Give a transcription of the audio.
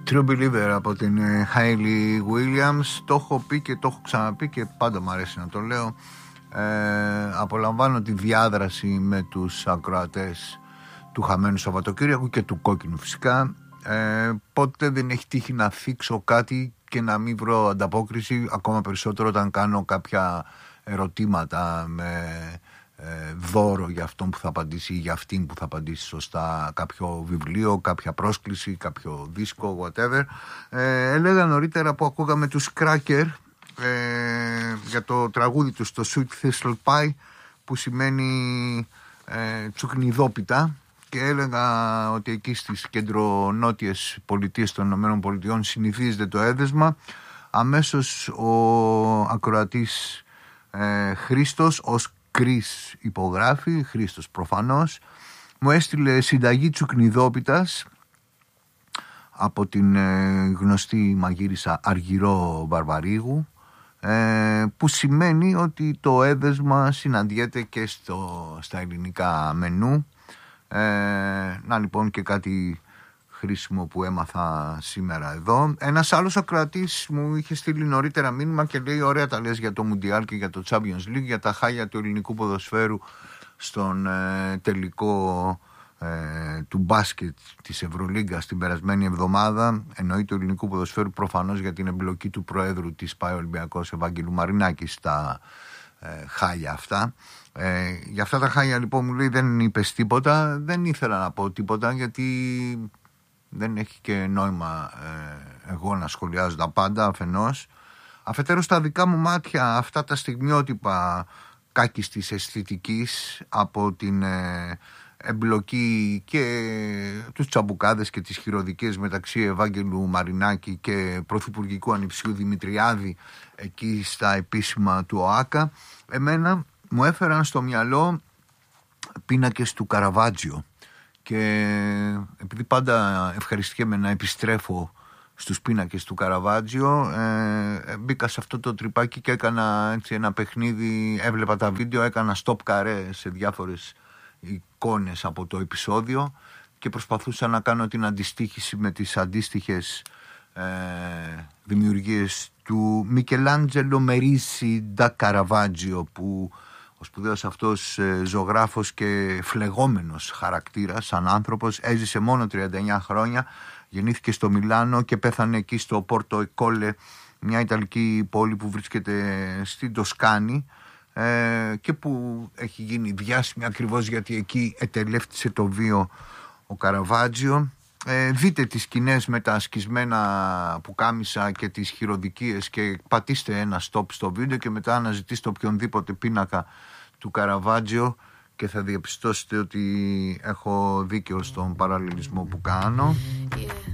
True Believer από την Hayley Williams. Το έχω πει και το έχω ξαναπεί και πάντα μου αρέσει να το λέω. Απολαμβάνω τη διάδραση με τους ακροατές του Χαμένου Σαββατοκύριακου και του Κόκκινου φυσικά. Πότε δεν έχει τύχει να θίξω κάτι και να μην βρω ανταπόκριση, ακόμα περισσότερο όταν κάνω κάποια ερωτήματα με δώρο για αυτόν που θα απαντήσει ή για αυτήν που θα απαντήσει σωστά, κάποιο βιβλίο, κάποια πρόσκληση, κάποιο δίσκο, whatever. Έλεγα νωρίτερα που ακούγαμε τους Cracker για το τραγούδι τους, το Sweet Thistle Pie, που σημαίνει τσουκνιδόπιτα, και έλεγα ότι εκεί στις κεντρονότιες πολιτείες των ΗΠΑ συνηθίζεται το έδεσμα. Αμέσως ο ακροατής Χρήστος, ως Κρίς υπογράφει, Χρήστος προφανώς, μου έστειλε συνταγή τσουκνιδόπιτας από την γνωστή μαγείρισα Αργυρό Βαρβαρίγου, που σημαίνει ότι το έδεσμα συναντιέται και στα ελληνικά μενού. Να λοιπόν και κάτι χρήσιμο που έμαθα σήμερα εδώ. Ένας άλλος ακροατής μου είχε στείλει νωρίτερα μήνυμα και λέει: ωραία τα λες για το Μουντιάλ και για το Champions League, για τα χάλια του ελληνικού ποδοσφαίρου στον τελικό του μπάσκετ της Ευρωλίγκας την περασμένη εβδομάδα. Εννοεί το ελληνικού ποδοσφαίρου προφανώς για την εμπλοκή του Προέδρου της ΠΑΕ Ολυμπιακός Ευάγγελου Μαρινάκη στα χάλια αυτά. Για αυτά τα χάλια λοιπόν μου λέει δεν είπες τίποτα. Δεν ήθελα να πω τίποτα γιατί δεν έχει και νόημα εγώ να σχολιάζω τα πάντα αφενός. Αφετέρου στα δικά μου μάτια αυτά τα στιγμιότυπα κάκιστης αισθητικής από την εμπλοκή και τους τσαμπουκάδες και τις χειροδικές μεταξύ Ευάγγελου Μαρινάκη και πρωθυπουργικού ανιψιού Δημητριάδη εκεί στα επίσημα του ΟΑΚΑ, εμένα μου έφεραν στο μυαλό πίνακες του Καραβάτζιο. Και επειδή πάντα ευχαριστιέμαι να επιστρέφω στους πίνακες του Καραβάτζιο, μπήκα σε αυτό το τρυπάκι και έκανα έτσι ένα παιχνίδι, έβλεπα τα βίντεο, έκανα stop καρέ σε διάφορες εικόνες από το επεισόδιο και προσπαθούσα να κάνω την αντιστοίχηση με τις αντίστοιχες δημιουργίες του Μικελάντζελο Μερίσι ντα Καραβάτζιο, που ο σπουδαίος αυτός ζωγράφος και φλεγόμενος χαρακτήρας σαν άνθρωπος έζησε μόνο 39 χρόνια, γεννήθηκε στο Μιλάνο και πέθανε εκεί στο Πόρτο Εκόλε, μια Ιταλική πόλη που βρίσκεται στην Τοσκάνη και που έχει γίνει διάσημη ακριβώς γιατί εκεί ετελεύτησε το βίο ο Καραβάτζιο. Δείτε τις σκηνές με τα ασκισμένα πουκάμισα και τις χειροδικίες και πατήστε ένα stop στο βίντεο και μετά αναζητήστε οποιονδήποτε πίνακα του Καραβάτζιο και θα διαπιστώσετε ότι έχω δίκιο στον παραλληλισμό που κάνω.